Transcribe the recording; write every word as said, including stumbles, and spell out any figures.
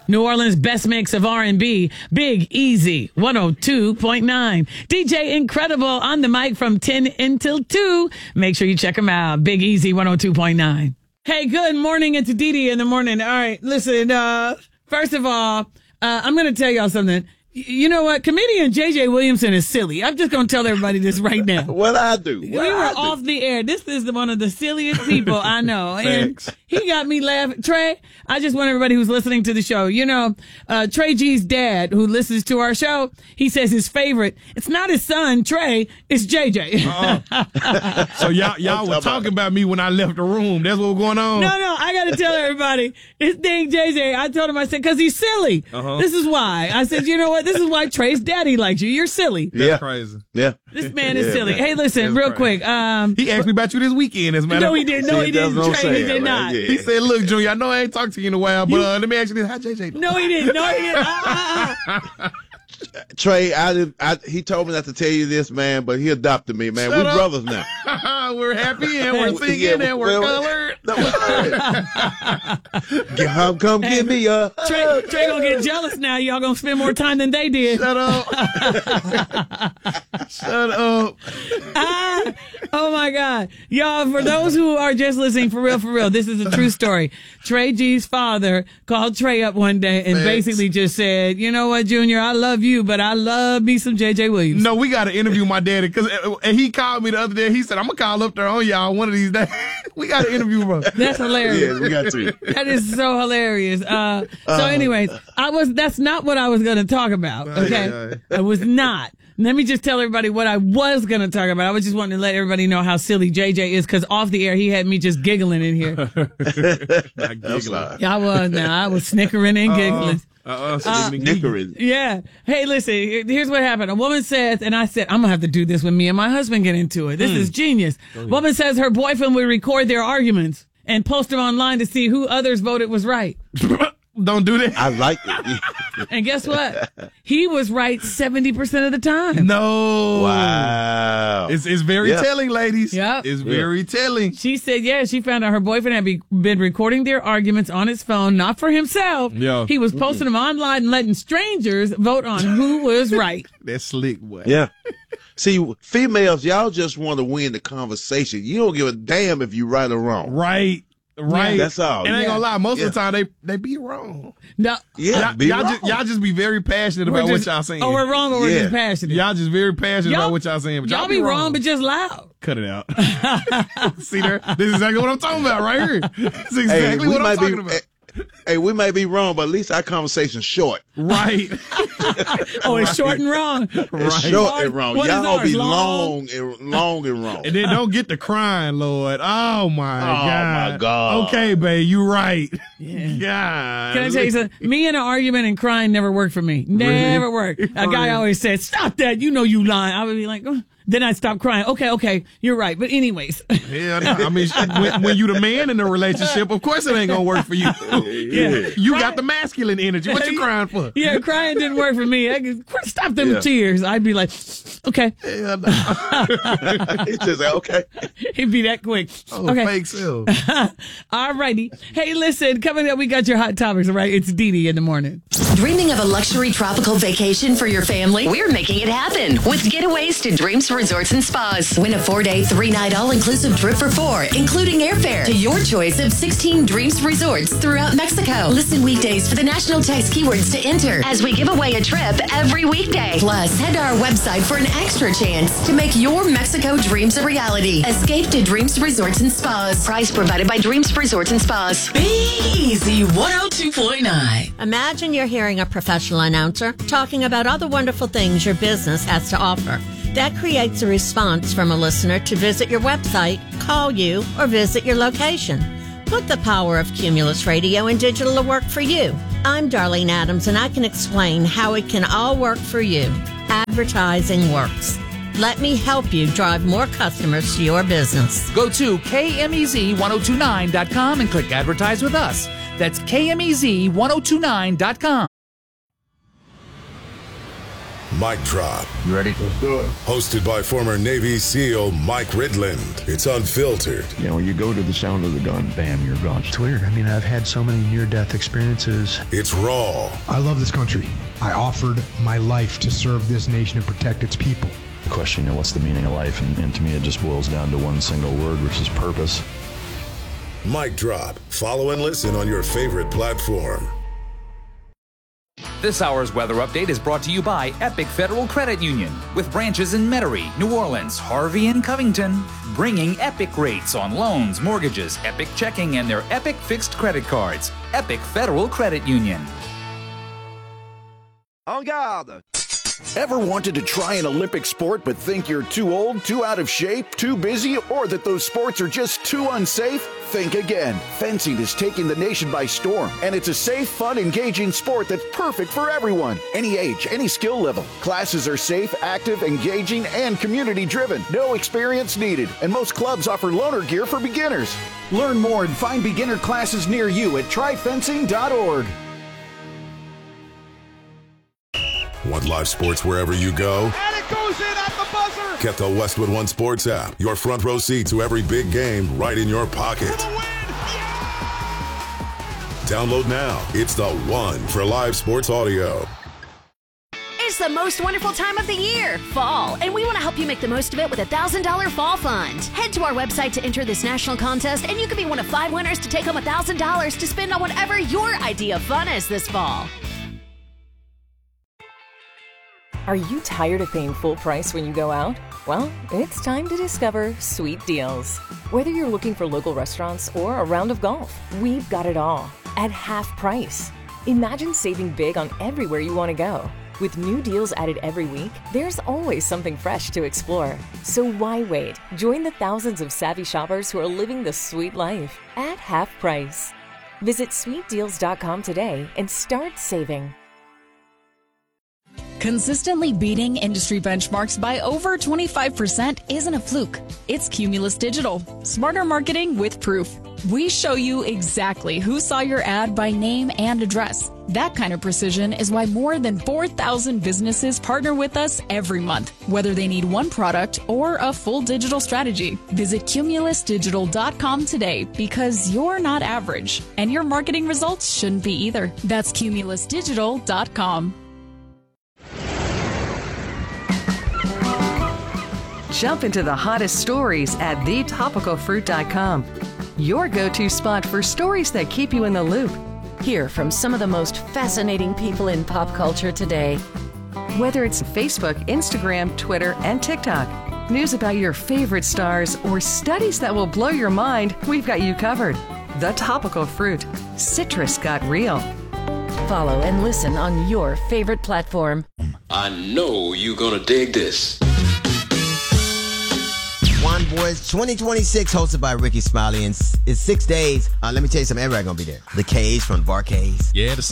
New Orleans' best mix of R and B, Big Easy, one oh two point nine. D J Incredible on the mic from ten until two. Make sure you check him out. Big Easy, one oh two point nine. Hey, good morning. It's Didi in the morning. All right, listen, uh, first of all, uh, I'm going to tell y'all something. You know what? Comedian J J Williamson is silly. I'm just going to tell everybody this right now. What I do? What we were I do? off the air. This is the, one of the silliest people I know. And he got me laughing. Trey, I just want everybody who's listening to the show, you know, uh, Trey G's dad, who listens to our show, he says his favorite, it's not his son, Trey, it's J J. Uh-uh. So y'all y'all were talking about me when I left the room. That's what was going on? No, no, I got to tell everybody, his thing, J J, I told him, I said, because he's silly. Uh-huh. This is why. I said, you know what? This is why Trey's daddy likes you. You're silly. That's yeah. crazy. Yeah. This man is Yeah, silly. man. Hey, listen, That's real crazy. quick. Um, He asked me about you this weekend, as a matter no, of he didn't. No, See, he that's didn't. what I'm Trey, he saying, did man. not. Yeah. He said, look, Junior, I know I ain't talked to you in a while, but uh, let me ask you this. How J J doing? No, he didn't. No, he didn't. Uh, uh, uh. Trey, I did. I, he told me not to tell you this, man, but he adopted me, man. Shut We're up. brothers now. We're happy and we're singing Yeah, and we're well, colored. No, come, come give me a. Trey, Trey gonna get jealous now. Y'all gonna spend more time than they did. Shut up. Shut up. Ah, oh my God. Y'all, for those who are just listening, for real, for real, this is a true story. Trey G's father called Trey up one day and Thanks. basically just said, you know what, Junior, I love you, but I love me some J J Williams. No, we got to interview my daddy because he called me the other day. He said, I'm going to call up there on y'all one of these days. We got to interview him. That's hilarious. Yeah, we got to. That is so hilarious. Uh, so anyways, I was, that's not what I was going to talk about. Okay. yeah, I was not. Let me just tell everybody what I was going to talk about. I was just wanting to let everybody know how silly J J is because off the air, he had me just giggling in here. Not giggling. Yeah, I was now. I was snickering and giggling. Uh-uh. Uh, Snickering. Yeah. Hey, listen, here- here's what happened. A woman says, and I said, I'm going to have to do this when me and my husband get into it. This is genius. Woman says her boyfriend would record their arguments and post them online to see who others voted was right. Don't do that. I like it. And guess what? He was right seventy percent of the time. No. Wow. It's it's very Yeah. telling, ladies. Yep. It's very telling. She said, yeah, she found out her boyfriend had be, been recording their arguments on his phone, not for himself. Yeah. He was posting them online and letting strangers vote on who was right. That's slick, boy. Yeah. See, females, y'all just want to win the conversation. You don't give a damn if you right or wrong. Right. Right. Yeah, that's all. And I ain't Yeah. gonna lie, most Yeah. of the time they they be wrong. No, Yeah, Y'all, be y'all, wrong. just, y'all just be very passionate we're about just- what y'all saying. Oh, we're wrong or we're Yeah. just passionate. Y'all just very passionate Y'all- about what y'all saying. But y'all, Y'all be wrong, but just loud. cut it out. See there? This is exactly what I'm talking about right here. This is Hey, exactly we what I'm might talking be, about. Hey, hey, we may be wrong, but at least our conversation's short. Right. Oh, it's short and wrong. It's Right. short and wrong. What is Y'all ours, be long? long and long and wrong. And then don't get to crying, Lord. Oh my Oh, God. my God. Okay, babe, you right. Yeah. God. Can I tell you something? Me in an argument and crying never worked for me. Never worked. A guy Really? always said, stop that. You know you lying. I would be like, oh. Then I'd stop crying. Okay, okay, you're right. But anyways. Hell no. I mean, when, when you the man in the relationship, of course it ain't gonna work for you. Yeah. You got the masculine energy. What you crying for? Yeah, crying didn't work for me. I could stop them Yeah. tears. I'd be like, okay. Hell no. It's just like, okay. He'd be that quick. Oh, Okay. fake self. All righty. Hey, listen, coming up, we got your hot topics, all right? It's Didi in the morning. Dreaming of a luxury tropical vacation for your family? We're making it happen with Getaways to Dreams Resorts and Spas. Win a four-day, three-night all-inclusive trip for four, including airfare to your choice of sixteen Dreams Resorts throughout Mexico. Listen weekdays for the national text keywords to enter as we give away a trip every weekday. Plus, head to our website for an extra chance to make your Mexico dreams a reality. Escape to Dreams Resorts and Spas. Prize provided by Dreams Resorts and Spas. Be Easy one oh two point nine. Imagine you're hearing a professional announcer talking about all the wonderful things your business has to offer. That creates a response from a listener to visit your website, call you, or visit your location. Put the power of Cumulus Radio and digital to work for you. I'm Darlene Adams, and I can explain how it can all work for you. Advertising works. Let me help you drive more customers to your business. Go to K M E Z ten twenty-nine dot com and click Advertise with Us. That's K M E Z ten twenty-nine dot com. Mic Drop. You ready? Let's do it. Hosted by former Navy SEAL Mike Ridland. It's unfiltered. You know, you go to the sound of the gun, bam, you're gone. It's weird. I mean, I've had so many near-death experiences. It's raw. I love this country. I offered my life to serve this nation and protect its people. The question, you know, what's the meaning of life? And, and to me, it just boils down to one single word, which is purpose. Mic Drop. Follow and listen on your favorite platform. This hour's weather update is brought to you by Epic Federal Credit Union, with branches in Metairie, New Orleans, Harvey, and Covington, bringing Epic rates on loans, mortgages, Epic checking, and their Epic fixed credit cards. Epic Federal Credit Union. En garde! Ever wanted to try an Olympic sport but think you're too old, too out of shape, too busy, or that those sports are just too unsafe? Think again. Fencing is taking the nation by storm, and it's a safe, fun, engaging sport that's perfect for everyone. Any age, any skill level. Classes are safe, active, engaging, and community-driven. No experience needed, and most clubs offer loaner gear for beginners. Learn more and find beginner classes near you at try fencing dot org. Want live sports wherever you go? And it goes in at the buzzer! Get the Westwood One Sports app. Your front row seat to every big game right in your pocket. For the win! Yeah! Download now. It's the one for live sports audio. It's the most wonderful time of the year, fall, and we want to help you make the most of it with a one thousand dollars Fall Fund. Head to our website to enter this national contest, and you could be one of five winners to take home one thousand dollars to spend on whatever your idea of fun is this fall. Are you tired of paying full price when you go out? Well, it's time to discover Sweet Deals. Whether you're looking for local restaurants or a round of golf, we've got it all at half price. Imagine saving big on everywhere you want to go. With new deals added every week, there's always something fresh to explore. So why wait? Join the thousands of savvy shoppers who are living the sweet life at half price. Visit sweet deals dot com today and start saving. Consistently beating industry benchmarks by over twenty-five percent isn't a fluke. It's Cumulus Digital. Smarter marketing with proof. We show you exactly who saw your ad by name and address. That kind of precision is why more than four thousand businesses partner with us every month, whether they need one product or a full digital strategy. Visit cumulus digital dot com today, because you're not average, and your marketing results shouldn't be either. That's cumulus digital dot com. Jump into the hottest stories at the topical fruit dot com. Your go-to spot for stories that keep you in the loop. Hear from some of the most fascinating people in pop culture today. Whether it's Facebook, Instagram, Twitter, and TikTok, news about your favorite stars, or studies that will blow your mind, we've got you covered. The Topical Fruit. Citrus got real. Follow and listen on your favorite platform. I know you're gonna dig this. One Boys twenty twenty-six, hosted by Ricky Smiley, and it's six days. Uh, let me tell you something, everybody gonna be there. The K's from Bar K's. Yeah, the